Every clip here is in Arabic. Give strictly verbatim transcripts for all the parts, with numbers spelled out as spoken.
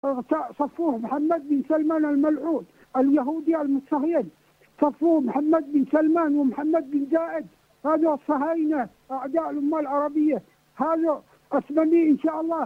صفوه محمد بن سلمان الملعون اليهودي المتصهين، صفوه محمد بن سلمان ومحمد بن زايد، هذا الصهاينة أعداء الأمة العربية. هذا أتمنى إن شاء الله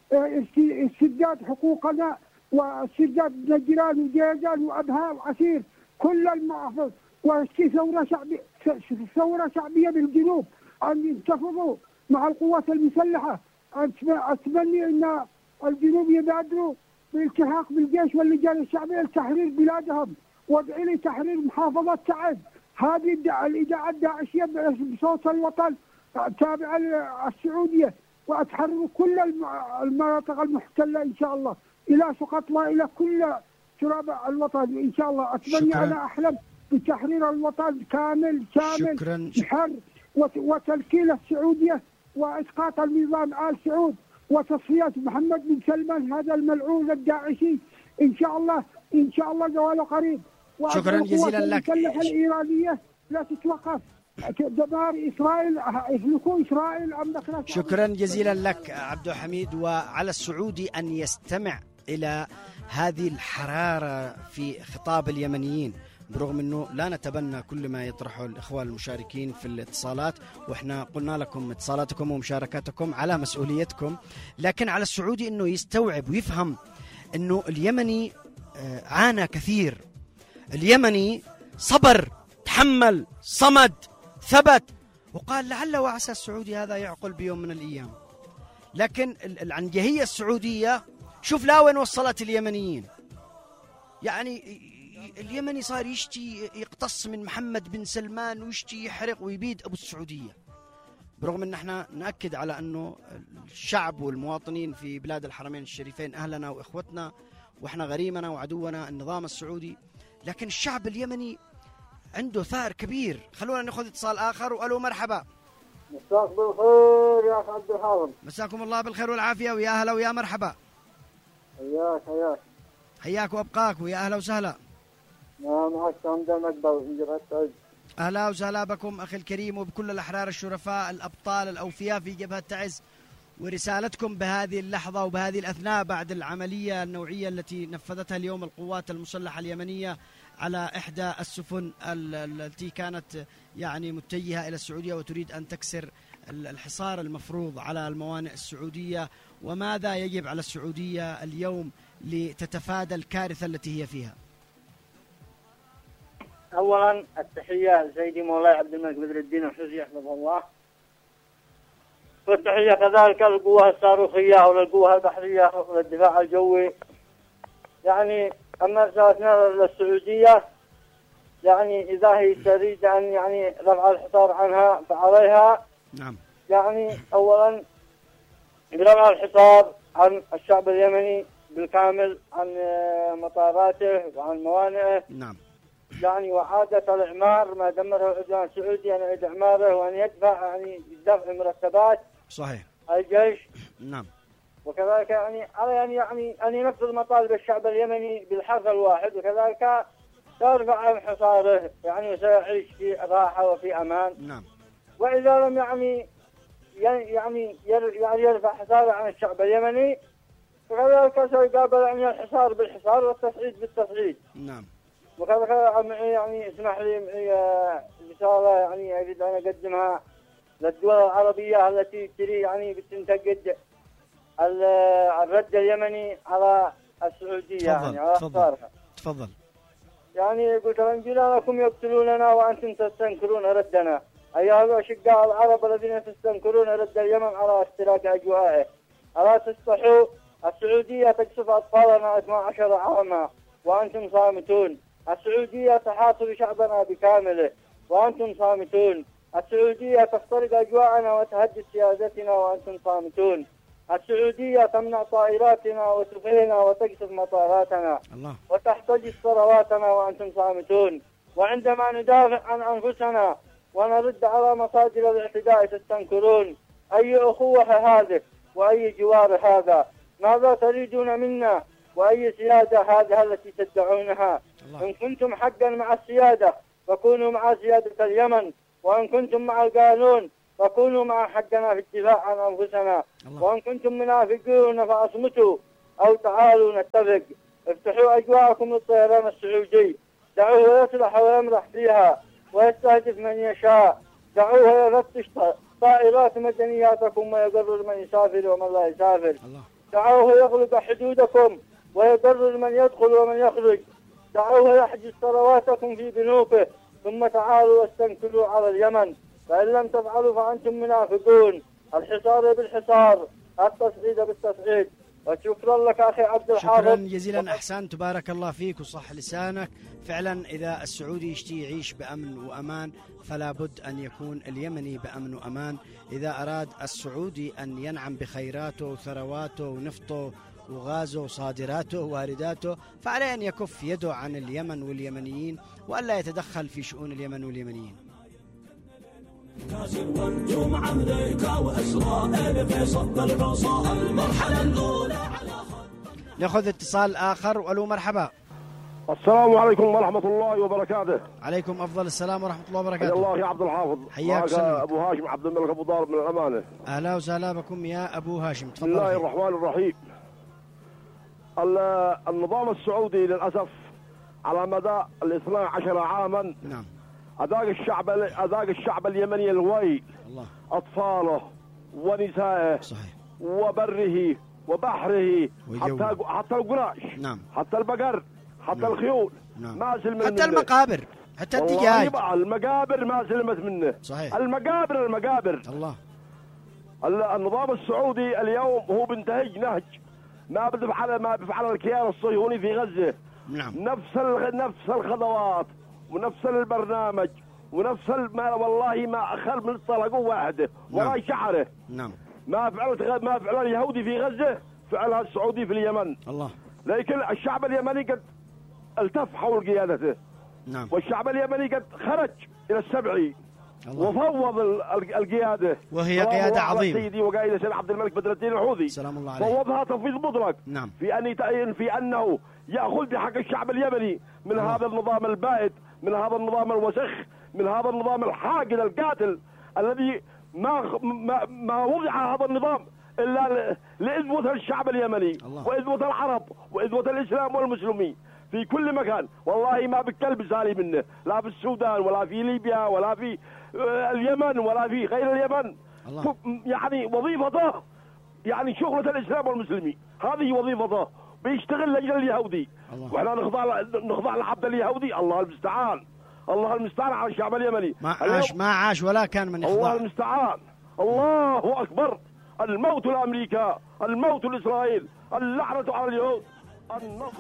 استرداد حقوقنا واسترداد نجران وجيزان وأبها وعسير كل المحافظ، واشتي ثورة شعبية ثورة شعبية بالجنوب أن ينتفضوا مع القوات المسلحة. أتمنى أن الجنوب يبادروا بالالتحاق بالجيش واللجان الشعبية لتحرير بلادهم، وادعي لي تحرير محافظة تعز. هذه الإذاعة الداعشية بصوت الوطن تابعة السعودية، وأتحرر كل المناطق المحتلة إن شاء الله إلى سقط وإلى كل تراب الوطن إن شاء الله. أتمنى شكراً. أنا أحلم بتحرير الوطن كامل شامل بحر وتلكيل السعودية وإسقاط النظام آل سعود وتصفية محمد بن سلمان هذا الملعون الداعشي إن شاء الله. إن شاء الله زواله قريب. شكرا جزيلا لك. المسلحة الإيرانية لا تتوقف، دمار إسرائيل، يهلكوا إسرائيل. شكرا جزيلا لك عبد الحميد. وعلى السعودي أن يستمع إلى هذه الحرارة في خطاب اليمنيين، برغم أنه لا نتبنى كل ما يطرحه الإخوة المشاركين في الاتصالات، وإحنا قلنا لكم اتصالاتكم ومشاركاتكم على مسؤوليتكم، لكن على السعودي أنه يستوعب ويفهم أنه اليمني عانى كثير، اليمني صبر، تحمل، صمد، ثبت، وقال لعل وعسى السعودي هذا يعقل بيوم من الأيام. لكن العنجهية السعودية شوف لا وين وصلت اليمنيين. يعني اليمني صار يشتي يقتص من محمد بن سلمان ويشتي يحرق ويبيد أبو السعودية، برغم أن احنا نأكد على أنه الشعب والمواطنين في بلاد الحرمين الشريفين أهلنا وإخوتنا، وإحنا غريمنا وعدونا النظام السعودي، لكن الشعب اليمني عنده ثار كبير. خلونا ناخذ اتصال آخر. وألو مرحبا. مساك بالخير يا أخي عبد الحافظ. مساكم الله بالخير والعافية، ويا أهلا ويا مرحبا. حياك حياك حياك وأبقاك، ويا أهلا وسهلا. نعم معك حمد مقبل من جبهة تعز. أهلا وسهلا بكم أخي الكريم وبكل الأحرار الشرفاء الأبطال الأوفياء في جبهة تعز، ورسالتكم بهذه اللحظة وبهذه الأثناء بعد العملية النوعية التي نفذتها اليوم القوات المسلحة اليمنية على إحدى السفن التي كانت يعني متجهة إلى السعودية وتريد أن تكسر الحصار المفروض على الموانئ السعودية، وماذا يجب على السعودية اليوم لتتفادى الكارثة التي هي فيها؟ أولا التحية لسيدي مولاي عبد الملك بدر الدين الحوثي حفظه الله، والتحية كذلك للقوة الصاروخية وللقوة البحرية وللدفاع الجوي. يعني أما رسالتنا للسعودية، يعني إذا هي تريد أن يعني رفع الحصار عنها فعليها نعم يعني أولا برفع الحصار عن الشعب اليمني بالكامل، عن مطاراته وعن موانئه. نعم يعني وعادة الإعمار ما دمره العدوان السعودي أن يعيد إعماره وأن يدفع يعني دفع مرتبات صحيح الجيش. نعم وكذلك يعني على أن يعني أن ينفذ مطالب الشعب اليمني بالحرف الواحد، وكذلك يرفع عن حصاره يعني وسيعيش في راحة وفي أمان. نعم. وإذا لم يعني يعني يعني يرفع حصاره عن الشعب اليمني، وكذلك سيقابل يعني الحصار بالحصار والتصعيد بالتصعيد. نعم. وكذلك يعني اسمح لي معي رسالة يعني أريد أن أقدمها للدول العربية التي تري يعني بتنتقد الرد اليمني على السعودية. تفضل. يعني على تفضل. تفضل. يعني قلت لهم جيرانكم يقتلوننا وأنتم تستنكرون ردنا، أيها الأشقاء العرب الذين تستنكرون رد اليمن على اشتراك أجوائه، ألا تستحوا؟ السعودية تقصف أطفالنا اثنا عشر عاما وأنتم صامتون. السعودية تحاصر شعبنا بكامله وأنتم صامتون. السعودية تخترق أجواءنا وتهدد سيادتنا وأنتم صامتون. السعودية تمنع طائراتنا وسفننا وتقصف مطاراتنا الله. وتحتجز ثرواتنا وأنتم صامتون. وعندما ندافع عن أنفسنا ونرد على مصادر الاعتداء تستنكرون. أي أخوة هذه وأي جوار هذا؟ ماذا تريدون منا؟ وأي سيادة هذه التي تدعونها؟ الله. إن كنتم حقا مع السيادة فكونوا مع سيادة اليمن، وإن كنتم مع القانون فكونوا مع حقنا في الدفاع عن أنفسنا. الله. وإن كنتم منافقون فأصمتوا أو تعالوا نتفق. افتحوا أجواءكم للطيران السعودي، دعوه يصلح ويمرح فيها ويستهدف من يشاء، دعوه يفتش طائرات مدنياتكم ويقرر من يسافر ومن لا يسافر، دعوه يغلق حدودكم ويقرر من يدخل ومن يخرج، دعوه يحجز ثرواتكم في بنوكه، ثم تعالوا واستنكروا على اليمن، فإن لم تفعلوا فأنتم منافقون. الحصار بالحصار، التصعيد بالتصعيد. وشكرا لك أخي عبد الحافظ. شكرا جزيلا، أحسنت، تبارك الله فيك وصح لسانك. فعلا إذا السعودي يشتي يعيش بأمن وأمان فلا بد أن يكون اليمني بأمن وأمان. إذا أراد السعودي أن ينعم بخيراته وثرواته ونفطه وغازه وصادراته ووارداته فعليه أن يكف يده عن اليمن واليمنيين وألا يتدخل في شؤون اليمن واليمنيين. ونجوم أمريكا وإسرائيل في صف العصا المرحلة الأولى على نأخذ اتصال آخر. ألو مرحبا. السلام عليكم ورحمة الله وبركاته. عليكم أفضل السلام ورحمة الله وبركاته. حيا الله يا عبد الحافظ. حياك سلام. أبو هاشم عبد الملك أبو ضارب من الأمانة. أهلا وسهلا بكم يا أبو هاشم، تفضل. بسم الله الرحمن الرحيم. النظام السعودي للأسف على مدى الاثنى عشر عاما نعم أذاق الشعب أذاق الشعب اليمني الويل، الله، أطفاله ونسائه صحيح، وبره وبحره، ويجوه. حتى حتى القراش، نعم، حتى البقر، حتى نعم. الخيول، نعم. ما سلم حتى منه. المقابر، حتى الدجاج، والله المقابر ما سلمت منه. صحيح، المقابر المقابر الله. النظام السعودي اليوم هو بنتهج نهج ما بفعل ما بفعل الكيان الصهيوني في غزة. نعم. نفس نفس الخطوات ونفس البرنامج ونفس ما والله ما اخر من طلقه واحده ولا نعم. شعره. نعم. ما فعلت ما فعل اليهودي في غزة فعلها السعودي في اليمن. الله. لكن الشعب اليمني قد التف حول قيادته. نعم. والشعب اليمني قد خرج الى السبعي الله. وفوض القياده وهي قياده عظيمه. سيدي وقائد سيد عبد الملك بدر الدين الحوثي سلام الله عليه. فوضها تفويض مطلق. نعم. في ان في انه ياخذ بحق الشعب اليمني من الله. هذا النظام البائد، من هذا النظام الوسخ، من هذا النظام الحاقد القاتل الذي ما ما, ما وضع هذا النظام الا لاذوة الشعب اليمني الله. واذوة العرب واذوة الاسلام والمسلمين في كل مكان. والله ما بالكلب سالي منه، لا في السودان ولا في ليبيا ولا في اليمن ولا في غير اليمن الله. يعني وظيفته يعني شغلة الإسلام والمسلمين، هذه وظيفته، بيشتغل لأجل اليهودي الله. وإحنا نخضع نخضع لعبد اليهودي. الله المستعان، الله المستعان على الشعب اليمني. ما عاش ما عاش ولا كان من يخضع. الله المستعان، الله أكبر. الموت لأمريكا، الموت لإسرائيل، اللعنة على اليهود، النصر